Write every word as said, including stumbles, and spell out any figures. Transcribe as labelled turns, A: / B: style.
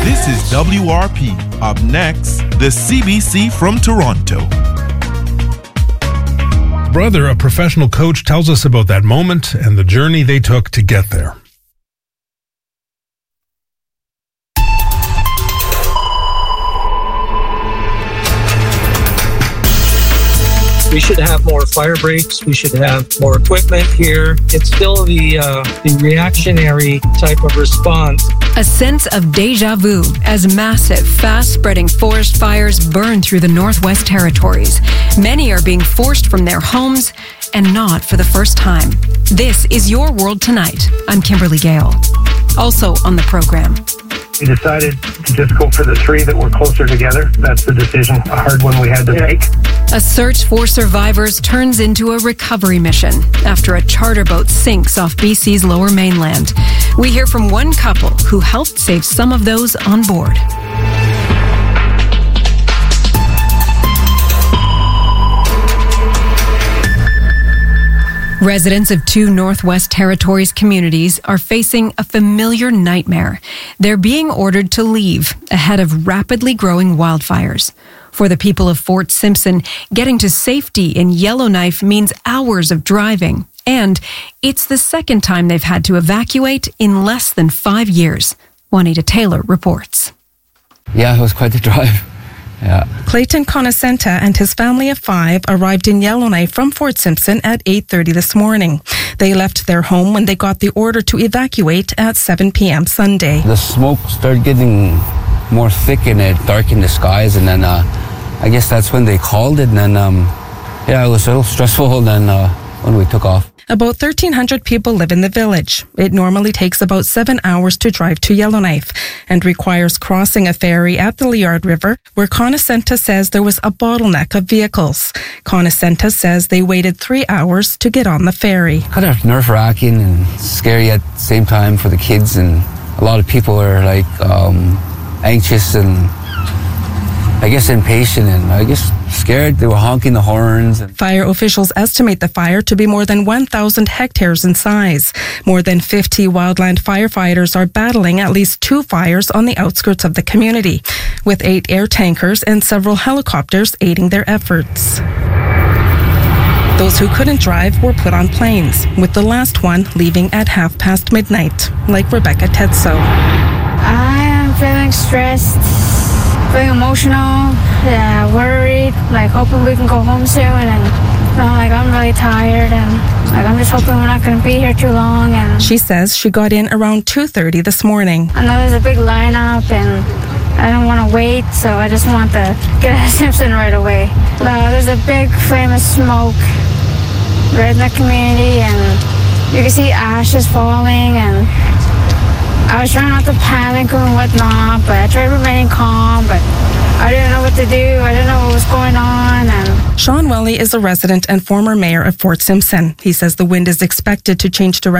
A: This is W R P. Up next, the C B C from Toronto.
B: Brother, a professional coach, tells us about that moment and the journey they took to get there.
C: We should have more fire breaks. We should have more equipment here. It's still the uh, the reactionary type of response.
D: A sense of deja vu as massive, fast-spreading forest fires burn through the Northwest Territories. Many are being forced from their homes, and not for the first time. This is Your World Tonight. I'm Kimberly Gale. Also on the program.
E: We decided to just go for the three that were closer together. That's the decision, a hard one we had to make.
D: A search for survivors turns into a recovery mission after a charter boat sinks off B C's lower mainland. We hear from one couple who helped save some of those on board. Residents of two Northwest Territories communities are facing a familiar nightmare. They're being ordered to leave ahead of rapidly growing wildfires. For the people of Fort Simpson, getting to safety in Yellowknife means hours of driving. And it's the second time they've had to evacuate in less than five years. Juanita Taylor reports.
F: Yeah, it was quite the drive. Yeah.
G: Clayton Conoscenta and his family of five arrived in Yellowknife from Fort Simpson at eight thirty this morning. They left their home when they got the order to evacuate at seven p.m. Sunday.
F: The smoke started getting more thick and it darkened the skies, and then uh, I guess that's when they called it, and then um, yeah, it was a little stressful then uh, when we took off.
G: About thirteen hundred people live in the village. It normally takes about seven hours to drive to Yellowknife and requires crossing a ferry at the Liard River, where Conoscenta says there was a bottleneck of vehicles. Conoscenta says they waited three hours to get on the ferry.
F: Kind of nerve-wracking and scary at the same time for the kids, and a lot of people are like um, anxious and I guess impatient and I guess scared. They were honking the horns.
G: Fire officials estimate the fire to be more than one thousand hectares in size. More than fifty wildland firefighters are battling at least two fires on the outskirts of the community, with eight air tankers and several helicopters aiding their efforts. Those who couldn't drive were put on planes, with the last one leaving at half past midnight, like Rebecca Tetso.
H: I am feeling stressed, feeling emotional, yeah, worried, like hoping we can go home soon, and you know, like I'm really tired, and like I'm just hoping we're not going to be here too long. And
G: she says she got in around two thirty this morning.
H: I know there's a big lineup, and I don't want to wait, so I just want to get out of Simpson right away. Uh, there's a big flame of smoke right in the community, and you can see ashes falling, and I was trying not to panic and whatnot, but I tried remaining calm, but I didn't know what to do. I didn't know what was going on. And
G: Sean Welly is a resident and former mayor of Fort Simpson. He says the wind is expected to change direction